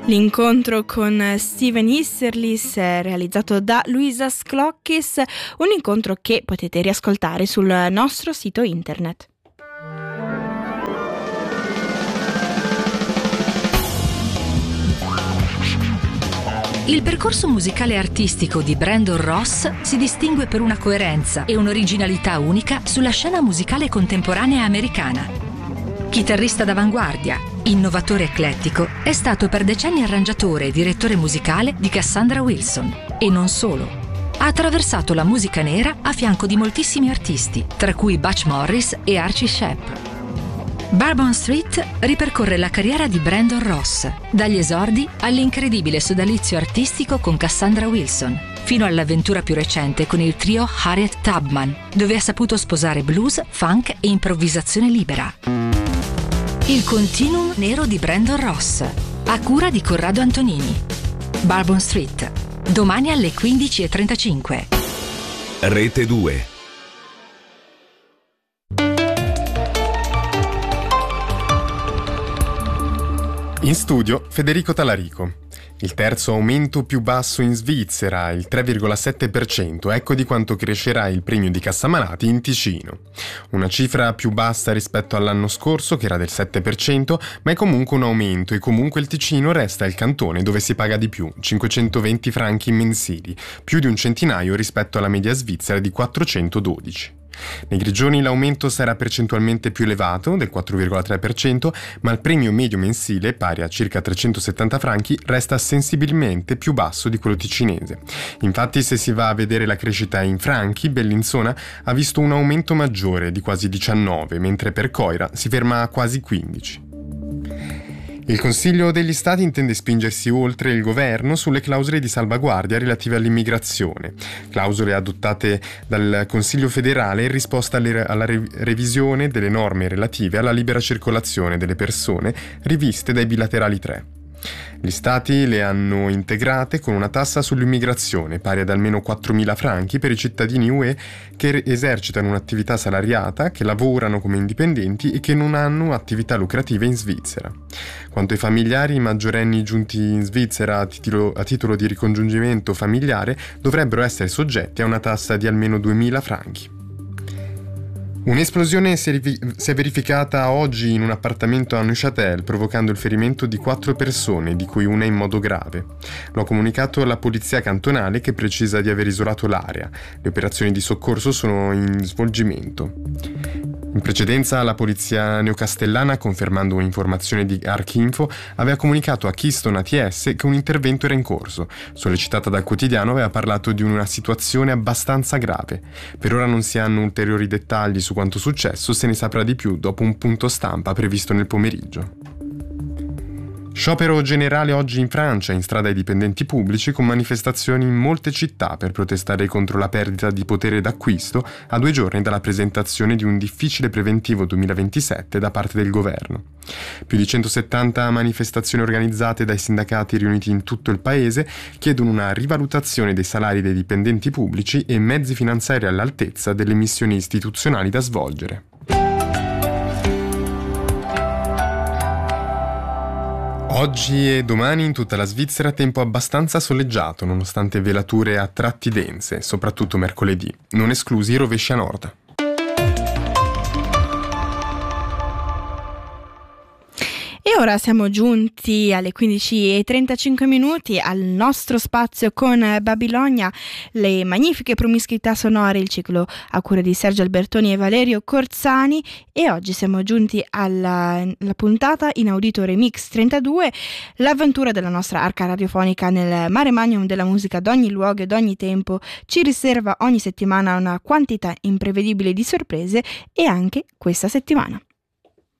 L'incontro con Steven Isserlis realizzato da Luisa Sclockis, un incontro che potete riascoltare sul nostro sito internet. Il percorso musicale e artistico di Brandon Ross si distingue per una coerenza e un'originalità unica sulla scena musicale contemporanea americana. Chitarrista d'avanguardia, innovatore eclettico, è stato per decenni arrangiatore e direttore musicale di Cassandra Wilson. E non solo. Ha attraversato la musica nera a fianco di moltissimi artisti, tra cui Butch Morris e Archie Shepp. Bourbon Street ripercorre la carriera di Brandon Ross, dagli esordi all'incredibile sodalizio artistico con Cassandra Wilson, fino all'avventura più recente con il trio Harriet Tubman, dove ha saputo sposare blues, funk e improvvisazione libera. Il continuum nero di Brandon Ross, a cura di Corrado Antonini. Bourbon Street, domani alle 15:35. Rete 2. In studio Federico Talarico. Il terzo aumento più basso in Svizzera, il 3,7%, ecco di quanto crescerà il premio di cassamalati in Ticino. Una cifra più bassa rispetto all'anno scorso, che era del 7%, ma è comunque un aumento e comunque il Ticino resta il cantone dove si paga di più, 520 franchi mensili, più di un centinaio rispetto alla media svizzera di 412. Nei Grigioni l'aumento sarà percentualmente più elevato, del 4,3%, ma il premio medio mensile, pari a circa 370 franchi, resta sensibilmente più basso di quello ticinese. Infatti, se si va a vedere la crescita in franchi, Bellinzona ha visto un aumento maggiore di quasi 19, mentre per Coira si ferma a quasi 15. Il Consiglio degli Stati intende spingersi oltre il governo sulle clausole di salvaguardia relative all'immigrazione, clausole adottate dal Consiglio federale in risposta alla revisione delle norme relative alla libera circolazione delle persone riviste dai bilaterali 3. Gli Stati le hanno integrate con una tassa sull'immigrazione pari ad almeno 4.000 franchi per i cittadini UE che esercitano un'attività salariata, che lavorano come indipendenti e che non hanno attività lucrative in Svizzera. Quanto ai familiari, i maggiorenni giunti in Svizzera a titolo di ricongiungimento familiare dovrebbero essere soggetti a una tassa di almeno 2.000 franchi. Un'esplosione si è verificata oggi in un appartamento a Neuchâtel, provocando il ferimento di 4 persone, di cui una in modo grave. Lo ha comunicato la polizia cantonale, che precisa di aver isolato l'area. Le operazioni di soccorso sono in svolgimento. In precedenza la polizia neocastellana, confermando un'informazione di Archinfo, aveva comunicato a Keystone ATS che un intervento era in corso. Sollecitata dal quotidiano, aveva parlato di una situazione abbastanza grave. Per ora non si hanno ulteriori dettagli su quanto successo, se ne saprà di più dopo un punto stampa previsto nel pomeriggio. Sciopero generale oggi in Francia, in strada ai dipendenti pubblici, con manifestazioni in molte città per protestare contro la perdita di potere d'acquisto a 2 giorni dalla presentazione di un difficile preventivo 2027 da parte del governo. Più di 170 manifestazioni organizzate dai sindacati riuniti in tutto il paese chiedono una rivalutazione dei salari dei dipendenti pubblici e mezzi finanziari all'altezza delle missioni istituzionali da svolgere. Oggi e domani in tutta la Svizzera tempo abbastanza soleggiato, nonostante velature a tratti dense, soprattutto mercoledì, non esclusi i rovesci a nord. E ora siamo giunti alle 15:35 al nostro spazio con Babilonia, le magnifiche promiscuità sonore, il ciclo a cura di Sergio Albertoni e Valerio Corzani, e oggi siamo giunti alla puntata Inaudito Remix 32, l'avventura della nostra arca radiofonica nel mare magnum della musica d'ogni luogo e d'ogni tempo ci riserva ogni settimana una quantità imprevedibile di sorprese, e anche questa settimana.